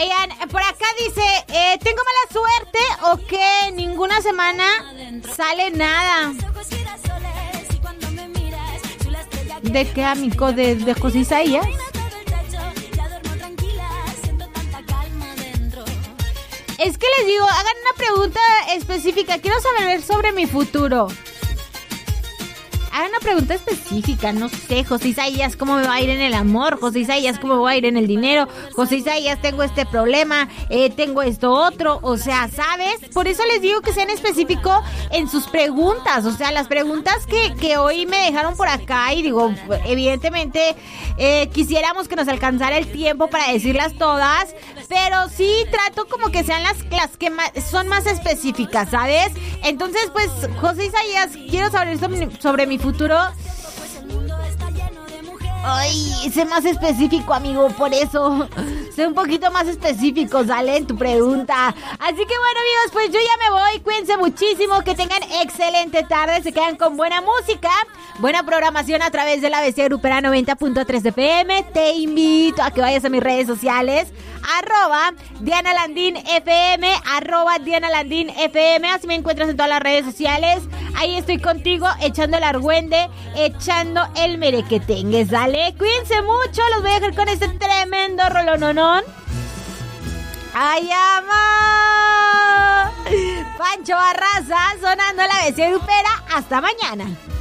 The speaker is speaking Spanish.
Oigan, por acá dice, ¿tengo mala suerte o qué? Ninguna semana sale nada. ¿De qué, amigo? ¿De José Isaías? Es que les digo, hagan una pregunta específica. Quiero saber sobre mi futuro. Hagan una pregunta específica, no sé, José Isaías, ¿cómo me va a ir en el amor? José Isaías, ¿cómo me va a ir en el dinero? José Isaías, tengo este problema, tengo esto otro, o sea, ¿sabes? Por eso les digo que sean específicos en sus preguntas, o sea, las preguntas que hoy me dejaron por acá y digo, evidentemente quisiéramos que nos alcanzara el tiempo para decirlas todas, pero sí trato como que sean las que son más específicas, ¿sabes? Entonces, pues, José Isaías, quiero saber sobre mi futuro. Ay, sé más específico, amigo, por eso. Sé un poquito más específico, ¿sale? En tu pregunta. Así que bueno, amigos, pues yo ya me voy. Cuídense muchísimo, que tengan excelente tarde. Se quedan con buena música, buena programación a través de la ABC Grupera 90.3 FM. Te invito a que vayas a mis redes sociales, @DianaLandinFM, @DianaLandinFM. Así me encuentras en todas las redes sociales. Ahí estoy contigo, echando el argüende, echando el merequetengue, ¿sale? Cuídense mucho, los voy a dejar con este tremendo rolononón. ¡Ay, ama! Pancho Barraza sonando la ABC Grupera. Hasta mañana.